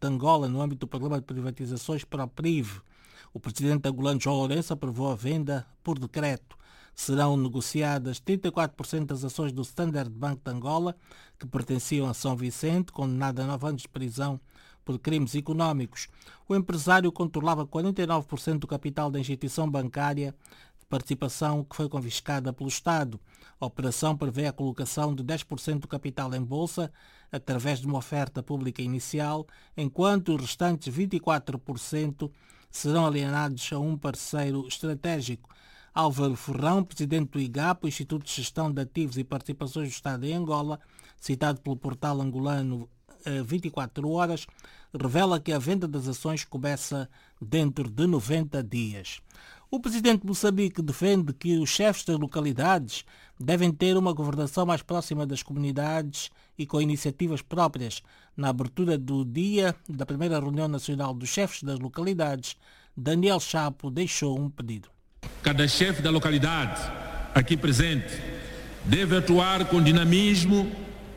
de Angola no âmbito do programa de privatizações para o PRIV. O presidente angolano João Lourenço aprovou a venda por decreto. Serão negociadas 34% das ações do Standard Bank de Angola, que pertenciam a São Vicente, condenado a 9 anos de prisão por crimes económicos. O empresário controlava 49% do capital da instituição bancária, participação que foi confiscada pelo Estado. A operação prevê a colocação de 10% do capital em bolsa através de uma oferta pública inicial, enquanto os restantes 24% serão alienados a um parceiro estratégico. Álvaro Ferrão, presidente do IGAP, o Instituto de Gestão de Ativos e Participações do Estado em Angola, citado pelo portal angolano 24 horas, revela que a venda das ações começa dentro de 90 dias. O presidente de Moçambique defende que os chefes das localidades devem ter uma governação mais próxima das comunidades e com iniciativas próprias. Na abertura do dia da primeira reunião nacional dos chefes das localidades, Daniel Chapo deixou um pedido. Cada chefe da localidade aqui presente deve atuar com dinamismo,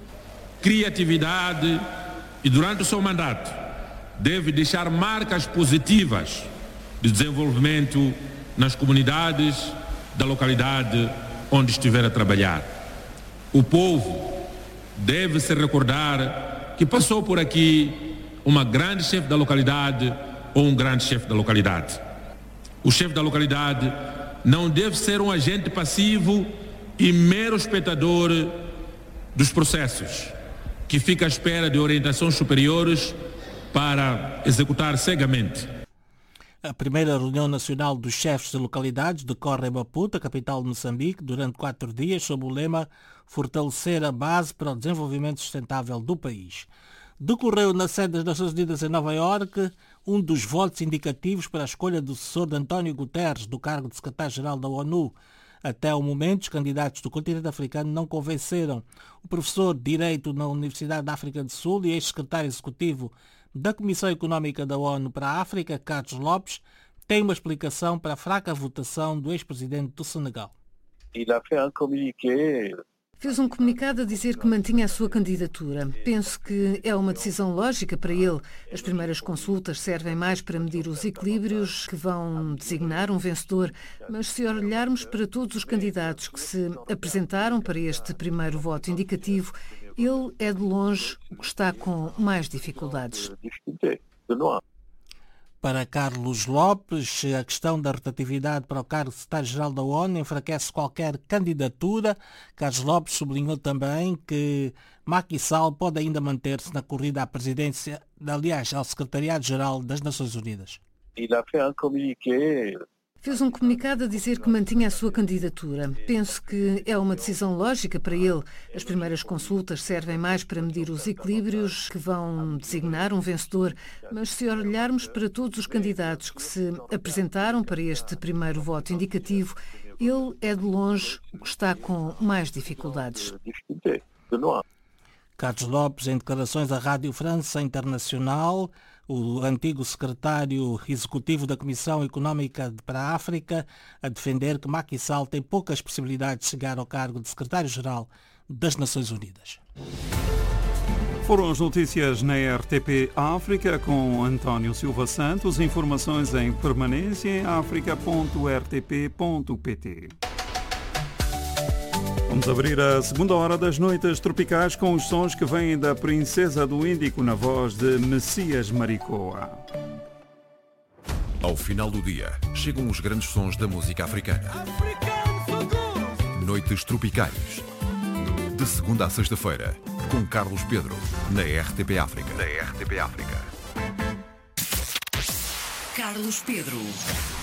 criatividade e durante o seu mandato deve deixar marcas positivas de desenvolvimento nas comunidades da localidade onde estiver a trabalhar. O povo deve se recordar que passou por aqui uma grande chefe da localidade ou um grande chefe da localidade. O chefe da localidade não deve ser um agente passivo e mero espectador dos processos, que fica à espera de orientações superiores para executar cegamente. A primeira reunião nacional dos chefes de localidades decorre em Maputo, a capital de Moçambique, durante 4 dias, sob o lema Fortalecer a base para o desenvolvimento sustentável do país. Decorreu na sede das Nações Unidas em Nova Iorque um dos votos indicativos para a escolha do sucessor de António Guterres do cargo de secretário-geral da ONU. Até o momento, os candidatos do continente africano não convenceram. O professor de Direito na Universidade da África do Sul e ex-secretário executivo da Comissão Económica da ONU para a África, Carlos Lopes, tem uma explicação para a fraca votação do ex-presidente do Senegal. Fez um comunicado a dizer que mantinha a sua candidatura. Penso que é uma decisão lógica para ele. As primeiras consultas servem mais para medir os equilíbrios que vão designar um vencedor. Mas se olharmos para todos os candidatos que se apresentaram para este primeiro voto indicativo, ele é de longe o que está com mais dificuldades. Para Carlos Lopes, a questão da rotatividade para o cargo de secretário-geral da ONU enfraquece qualquer candidatura. Carlos Lopes sublinhou também que Macky Sall pode ainda manter-se na corrida à presidência, aliás, ao secretariado-geral das Nações Unidas. Fez um comunicado a dizer que mantinha a sua candidatura. Penso que é uma decisão lógica para ele. As primeiras consultas servem mais para medir os equilíbrios que vão designar um vencedor. Mas se olharmos para todos os candidatos que se apresentaram para este primeiro voto indicativo, ele é de longe o que está com mais dificuldades. Carlos Lopes, em declarações à Rádio França Internacional, o antigo secretário executivo da Comissão Económica para a África, a defender que Macky Sall tem poucas possibilidades de chegar ao cargo de secretário-geral das Nações Unidas. Foram as notícias na RTP África com António Silva Santos. Informações em permanência em africa.rtp.pt. Vamos abrir a segunda hora das noites tropicais com os sons que vêm da Princesa do Índico na voz de Messias Maricoa. Ao final do dia, chegam os grandes sons da música africana. Noites tropicais. De segunda a sexta-feira, com Carlos Pedro, na RTP África. Carlos Pedro.